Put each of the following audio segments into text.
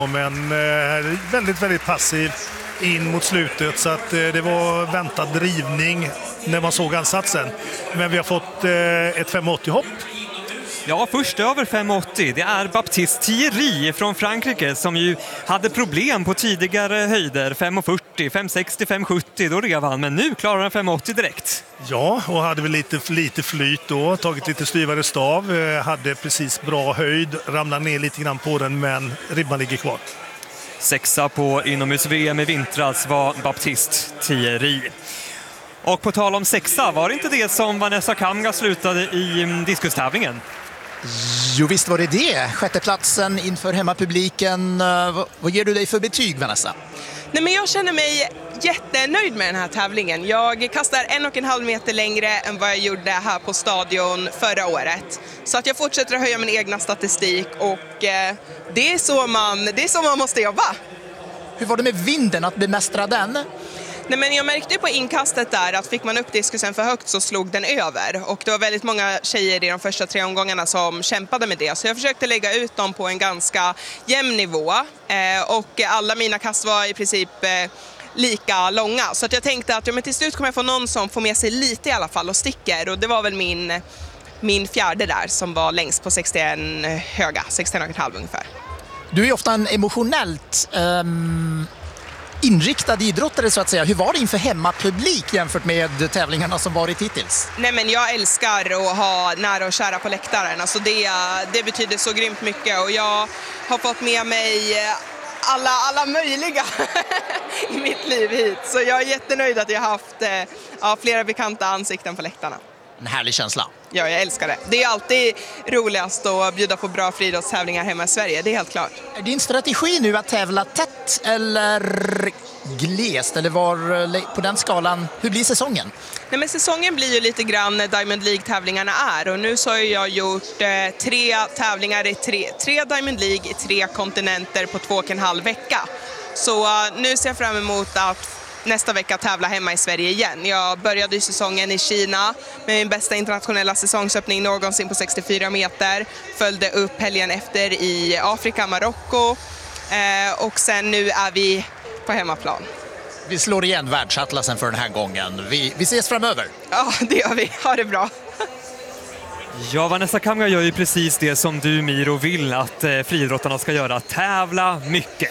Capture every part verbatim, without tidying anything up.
Men eh, väldigt, väldigt passiv in mot slutet, så att eh, det var väntad drivning när man såg ansatsen. Men vi har fått eh, ett femhundraåttio-hopp. Ja, först över femhundraåttio. Det är Baptiste Thierry från Frankrike som ju hade problem på tidigare höjder. femhundrafyrtio, femhundrasextio, femhundrasjuttio, då rev han. Men nu klarar han femhundraåttio direkt. Ja, och hade väl lite, lite flyt då. Tagit lite styvare stav. Eh, hade precis bra höjd. Ramlade ner lite grann på den, men ribban ligger kvar. Sexa på inomhus-V M i vintras var Baptiste Thierry. Och på tal om sexa, var det inte det som Vanessa Kamga slutade i diskustävlingen? Jo, visst var det det. Sjätteplatsen inför hemmapubliken. Uh, vad ger du dig för betyg, Vanessa? Nej, men jag känner mig jättenöjd med den här tävlingen. Jag kastar en och en halv meter längre än vad jag gjorde här på stadion förra året. Så att jag fortsätter att höja min egna statistik och eh, det är så man, det är så man måste jobba. Hur var det med vinden, att bemästra den? Nej, men jag märkte på inkastet där att fick man upp diskusen för högt så slog den över. Och det var väldigt många tjejer i de första tre omgångarna som kämpade med det. Så jag försökte lägga ut dem på en ganska jämn nivå. Eh, och alla mina kast var i princip eh, lika långa. Så att jag tänkte att ja, men till slut kommer jag få någon som får med sig lite i alla fall och sticker. Och det var väl min, min fjärde där som var längst på sextioen höga, sextioen komma fem ungefär. Du är ofta en emotionellt... Um... inriktad idrottare så att säga. Hur var det inför hemmapublik jämfört med tävlingarna som varit hittills? Nej, men jag älskar att ha nära och kära på läktaren. Alltså det, det betyder så grymt mycket och jag har fått med mig alla, alla möjliga i mitt liv hit. Så jag är jättenöjd att jag har haft ja, flera bekanta ansikten på läktarna. En härlig känsla. Ja, jag älskar det. Det är alltid roligast att bjuda på bra friidrottstävlingar hemma i Sverige, det är helt klart. Är din strategi nu att tävla tätt eller glest? Eller var på den skalan, hur blir säsongen? Nej, men säsongen blir ju lite grann Diamond League-tävlingarna är. Och nu så har jag gjort eh, tre tävlingar i tre, tre Diamond League i tre kontinenter på två och en halv vecka. Så uh, nu ser jag fram emot att nästa vecka tävla hemma i Sverige igen. Jag började ju säsongen i Kina med min bästa internationella säsongsöppning någonsin på sextiofyra meter. Följde upp helgen efter i Afrika, Marocko. Eh, och sen nu är vi på hemmaplan. Vi slår igen världsatlasen för den här gången. Vi, vi ses framöver. Ja, det gör vi. Ha det bra. Ja, Vanessa Kamga gör ju precis det som du, Miro, vill att eh, friidrottarna ska göra. Tävla mycket.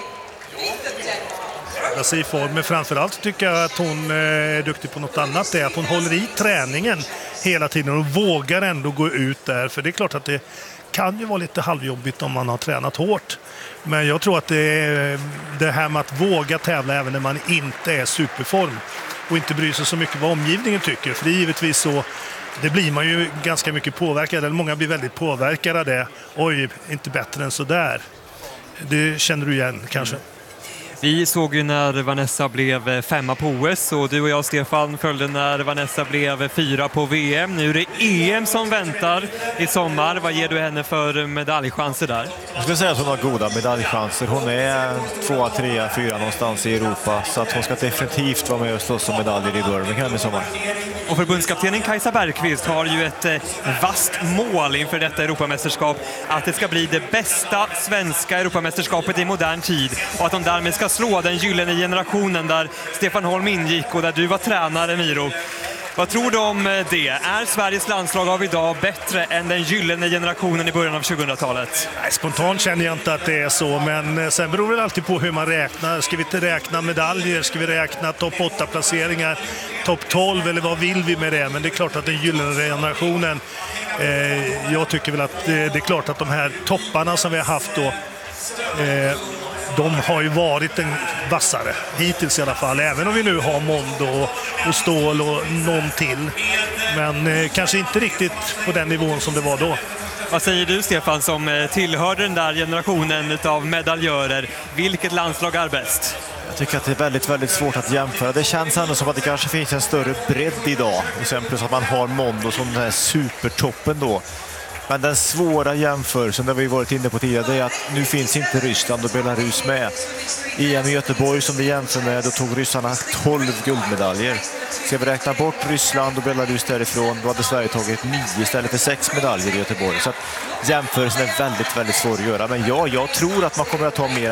Alltså i form, men framförallt tycker jag att hon är duktig på något annat. Det är att hon håller i träningen hela tiden och vågar ändå gå ut där. För det är klart att det kan ju vara lite halvjobbigt om man har tränat hårt. Men jag tror att det är det här med att våga tävla även när man inte är superform och inte bryr sig så mycket vad omgivningen tycker. För det är givetvis så, det blir man ju ganska mycket påverkad, eller många blir väldigt påverkade av det. Oj, inte bättre än så där. Det känner du igen kanske. Vi såg ju när Vanessa blev femma på O S och du och jag, Stefan, följde när Vanessa blev fyra på V M. Nu är det E M som väntar i sommar. Vad ger du henne för medaljchanser där? Jag skulle säga att hon har goda medaljchanser. Hon är tvåa, trea, fyra någonstans i Europa. Så att hon ska definitivt vara med och slåss om medaljer i Birmingham i sommar. Och förbundskaptenen Kajsa Bergqvist har ju ett eh, vasst mål inför detta Europamästerskap. Att det ska bli det bästa svenska Europamästerskapet i modern tid. Och att de därmed ska slå den gyllene generationen där Stefan Holm ingick och där du var tränare, Miro. Vad tror du om det? Är Sveriges landslag av idag bättre än den gyllene generationen i början av tjugohundratalet? Nej, spontant känner jag inte att det är så, men sen beror det alltid på hur man räknar. Ska vi inte räkna medaljer? Ska vi räkna topp åtta placeringar? Topp tolv? Eller vad vill vi med det? Men det är klart att den gyllene generationen, eh, jag tycker väl att eh, det är klart att de här topparna som vi har haft då, eh, de har ju varit en vassare, hittills i alla fall. Även om vi nu har Mondo och, och Stål och någon till. Men eh, kanske inte riktigt på den nivån som det var då. Vad säger du, Stefan, som tillhörde den där generationen av medaljörer? Vilket landslag är bäst? Jag tycker att det är väldigt, väldigt svårt att jämföra. Det känns ändå som att det kanske finns en större bredd idag. Och sen plus att man har Mondo som den här supertoppen då. Men den svåra jämförelsen, det vi varit inne på tidigare, det är att nu finns inte Ryssland och Belarus med. I E M i Göteborg som vi jämför med, då tog ryssarna tolv guldmedaljer. Ska vi räkna bort Ryssland och Belarus därifrån, då hade Sverige tagit nio istället för sex medaljer i Göteborg. Så att jämförelsen är väldigt, väldigt svår att göra. Men ja, jag tror att man kommer att ta mer